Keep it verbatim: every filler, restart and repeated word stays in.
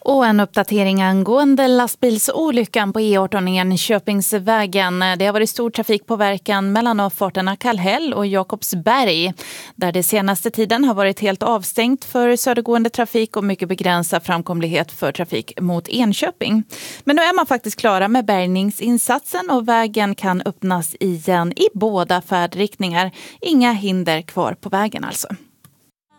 Och en uppdatering angående lastbilsolyckan på E arton i Enköpingsvägen. Det har varit stor trafikpåverkan mellan avfarterna Kallhäll och Jakobsberg, där det senaste tiden har varit helt avstängt för södergående trafik och mycket begränsad framkomlighet för trafik mot Enköping. Men nu är man faktiskt klara med bärgningsinsatsen och vägen kan öppnas igen i båda färdriktningar. Inga hinder kvar på vägen alltså.